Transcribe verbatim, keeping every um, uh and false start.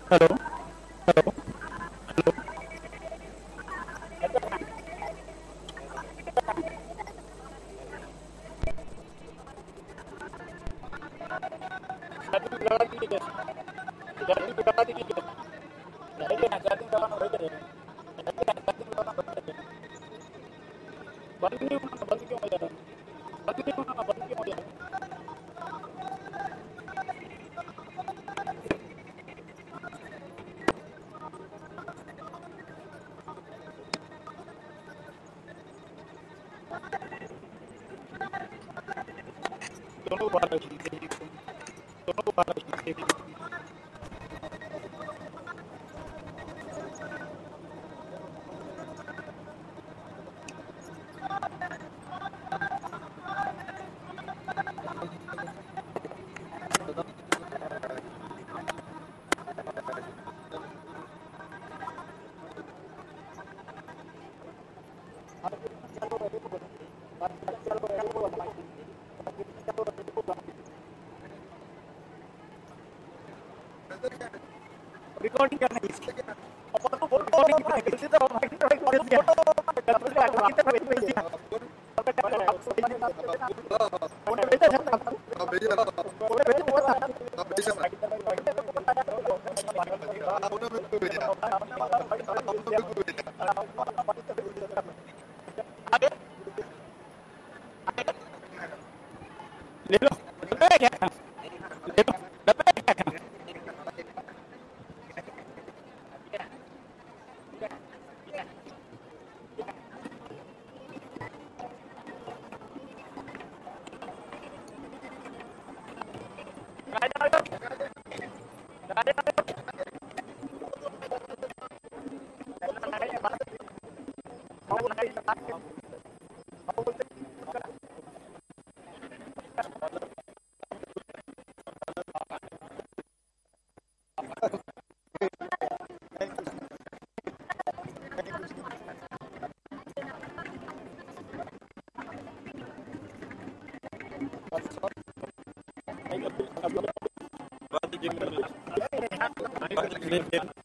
Hello hello hello. बंद नहीं होना, बंद क्यों हो जा रहा है? बंद नहीं होना, बंद क्यों हो जा रहा है? दोनों बाहर रखिए, दोनों बाहर रखिए। रिकॉर्डिंग करना है इसकी। अपन तो फोटो रिकॉर्डिंग करना है, किसी तरह माइक पे फोटो कितना भेज दिया। अब तक फोटो भेजा था ना, आप भेजिए ना, फोटो भेज वो था। आप भेजिए ना, आप फोटो मेरे को भेजिए ना, आप फोटो मेरे को भेजिए ना। आगे ले लो, डब्बे क्या था? ले लो, डब्बे क्या था? बात कीजिए।